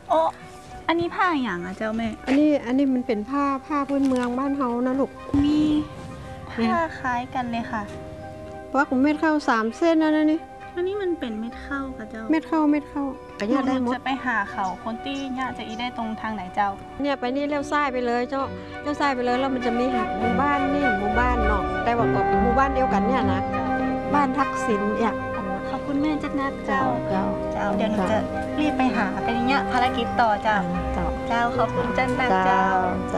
โอ้อันนี้ผ้าอย่างอะเจ้าแม่อันนี้มันเป็นผ้าพื้นเมืองบ้านเฮานะลูกมีผ้าคล้ายกันเลยค่ะปักเม็ดเข้า3 เส้นนะนี่อันนี้มันเป็นเม็ดข้าวกับเจ้าเม็ดเข้าก็ญาติได้หมดจะไปหาเขาคนที่ญาติจะอีได้ตรงทางไหนเจ้าเนี่ยไปนี่เลี้ยวซ้ายไปเลยเจ้าเลี้ยวซ้ายไปเลยแล้วมันจะมีหมู่บ้านนี่หมู่บ้านเนาะแต่ว่าก็หมู่บ้านเดียวกันเนี่ยนะบ้านทักษิณเนี่ยขอบคุณแม่จักนัดเจ้าเจ้าเจ้าเดี๋ยวหนูจะรีบไปหาเป็นอย่างเงี้ยภารกิจต่อเจ้าเจ้าเจ้าขอบคุณจันนัดเจ้าเจ้า